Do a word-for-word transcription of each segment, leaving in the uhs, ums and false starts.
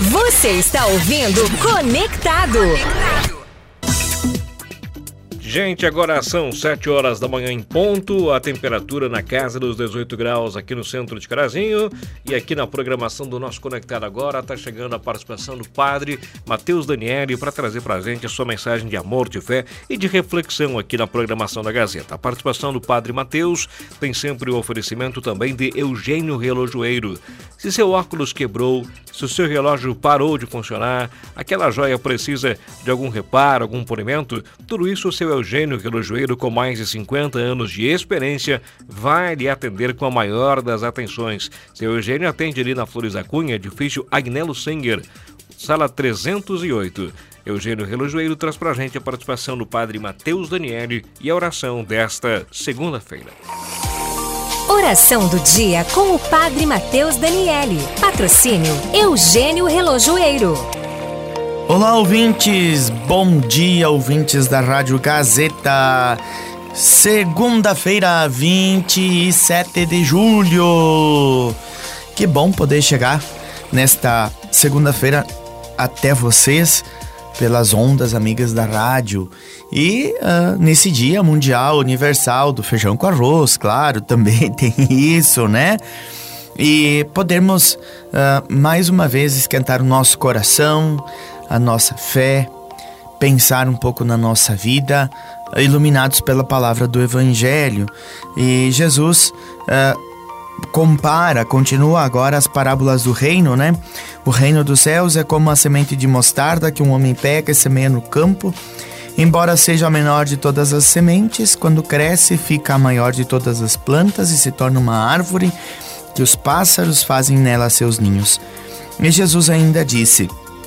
Você está ouvindo Conectado. Gente, agora são sete horas da manhã em ponto, a temperatura na casa dos dezoito graus aqui no centro de Carazinho, e aqui na programação do nosso Conectado Agora está chegando a participação do padre Matheus Daniele para trazer para a gente a sua mensagem de amor, de fé e de reflexão aqui na programação da Gazeta. A participação do padre Matheus tem sempre o oferecimento também de Eugênio Relojoeiro. Se seu óculos quebrou, se o seu relógio parou de funcionar, aquela joia precisa de algum reparo, algum polimento, tudo isso o seu Eugênio Relojoeiro, com mais de cinquenta anos de experiência, vai lhe atender com a maior das atenções. Seu Eugênio atende ali na Flores da Cunha, edifício Agnello Senger, sala trezentos e oito. Eugênio Relojoeiro traz pra gente a participação do padre Matheus Daniele e a oração desta segunda-feira. Oração do dia com o padre Matheus Daniele. Patrocínio Eugênio Relojoeiro. Olá, ouvintes, bom dia, ouvintes da Rádio Gazeta. Segunda-feira, vinte e sete de julho. Que bom poder chegar nesta segunda-feira até vocês pelas ondas amigas da rádio. E uh, nesse dia mundial, universal do feijão com arroz, claro, também tem isso, né? E podermos uh, mais uma vez esquentar o nosso coração, a nossa fé, pensar um pouco na nossa vida, iluminados pela palavra do Evangelho. E Jesus uh, compara, continua agora as parábolas do reino, né? O reino dos céus é como a semente de mostarda que um homem pega e semeia no campo. Embora seja a menor de todas as sementes, quando cresce fica a maior de todas as plantas e se torna uma árvore que os pássaros fazem nela seus ninhos. E Jesus ainda disse: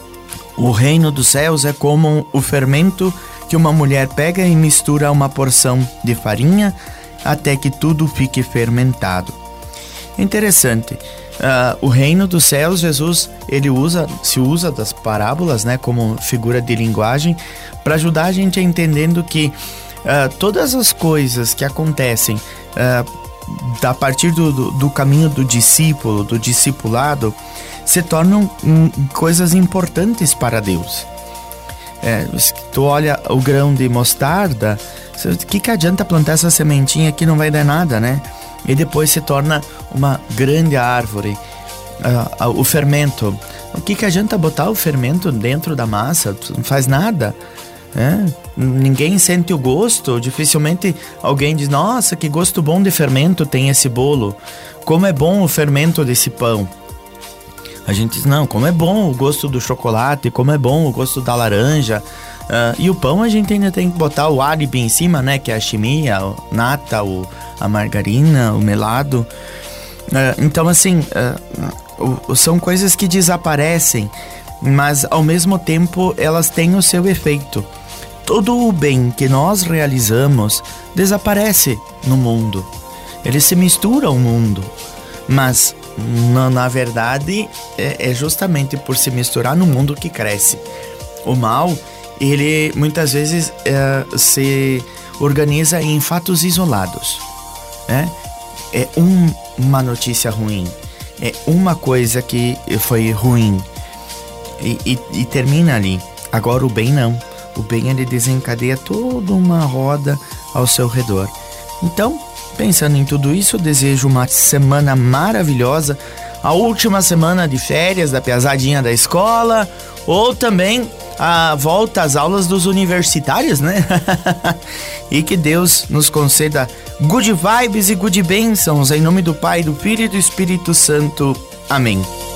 o reino dos céus é como o fermento que uma mulher pega e mistura uma porção de farinha até que tudo fique fermentado. Interessante. Uh, o reino dos céus, Jesus ele usa, se usa das parábolas, né, como figura de linguagem para ajudar a gente a entendendo que uh, todas as coisas que acontecem uh, a partir do, do, do caminho do discípulo, do discipulado, se tornam um, coisas importantes para Deus. É, se tu olha o grão de mostarda, o que, que adianta plantar essa sementinha que não vai dar nada, né? E depois se torna uma grande árvore. Uh, uh, o fermento, o que, que adianta botar o fermento dentro da massa? Não faz nada. É, ninguém sente o gosto. Dificilmente alguém diz: nossa, que gosto bom de fermento tem esse bolo. Como é bom o fermento desse pão. A gente diz: não, como é bom o gosto do chocolate, como é bom o gosto da laranja. Uh, e o pão a gente ainda tem que botar o álibi em cima, né? Que é a chimia, a nata, o, a margarina, o melado. Uh, então assim, uh, uh, são coisas que desaparecem, mas ao mesmo tempo elas têm o seu efeito. Todo o bem que nós realizamos desaparece no mundo. Ele se mistura ao mundo. Mas, na, na verdade, é, é justamente por se misturar no mundo que cresce. O mal, ele muitas vezes é, se organiza em fatos isolados. Né? É um, uma notícia ruim. É uma coisa que foi ruim. E, e, e termina ali. Agora o bem não. O bem ele desencadeia toda uma roda ao seu redor. Então, pensando em tudo isso, desejo uma semana maravilhosa, a última semana de férias da piazadinha da escola, ou também a volta às aulas dos universitários, né? E que Deus nos conceda good vibes e good bênçãos, em nome do Pai, do Filho e do Espírito Santo. Amém.